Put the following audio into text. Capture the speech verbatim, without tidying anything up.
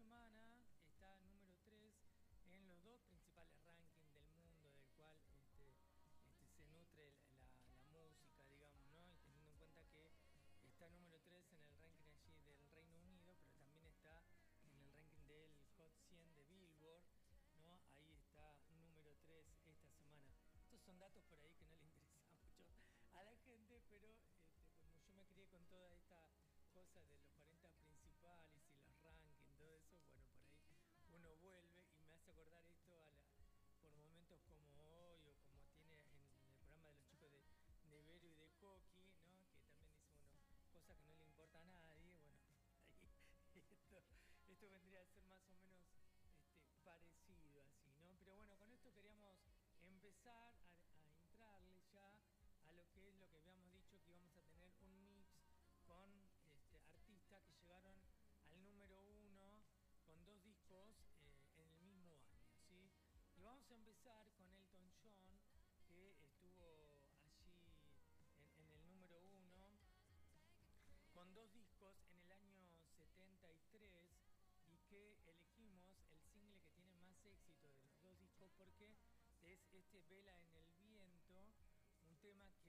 semana está número tres en los dos principales rankings del mundo, del cual este, este, se nutre la, la música, digamos, ¿no? Y teniendo en cuenta que está número tres en el ranking allí del Reino Unido, pero también está en el ranking del Hot cien de Billboard, ¿no? Ahí está número tres esta semana. Estos son datos por ahí que no le interesan mucho a la gente, pero este, como yo me crié con toda esta cosa de los cuarenta principales y los rankings, todo eso, bueno, por ahí uno vuelve y me hace acordar esto a la, por momentos como hoy o como tiene en el programa de los chicos de, de Vero y de Coqui, ¿no? Que también dice, bueno, cosas que no le importa a nadie, bueno, ahí, esto, esto vendría a ser más o menos este, parecido así, ¿no? Pero bueno, con esto queríamos empezar a, a entrarle ya a lo que es lo que habíamos dicho, que íbamos a tener un mix con este, artistas que llegaron al número uno con dos discos eh, en el mismo año, ¿sí? Y vamos a empezar con Elton John, que estuvo allí en, en el número uno con dos discos en el año setenta y tres y que elegimos el single que tiene más éxito de los dos discos porque es este Vela en el viento, un tema